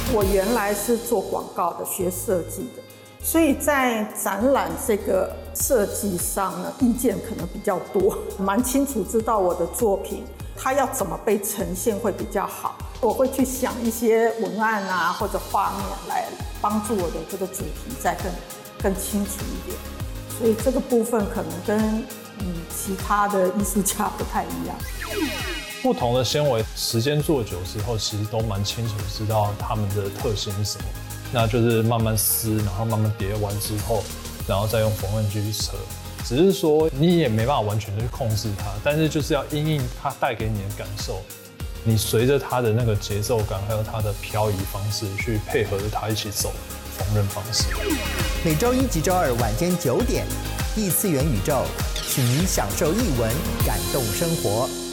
我原来是做广告的，学设计的，所以在展览这个设计上呢，意见可能比较多，蛮清楚知道我的作品它要怎么被呈现会比较好。我会去想一些文案啊或者画面来帮助我的这个主题再更清楚一点，所以这个部分可能跟其他的艺术家不太一样。 不同的纤维时间做久之后，其实都蛮清楚知道它们的特性是什么，那就是慢慢撕，然后慢慢叠完之后，然后再用缝纫机去扯。只是说你也没办法完全的去控制它，但是就是要因应它带给你的感受，你随着它的那个节奏感，还有它的漂移方式去配合着它一起走缝纫方式。 每周一及周二晚间9点，异次元宇宙，请您享受艺文，感动生活。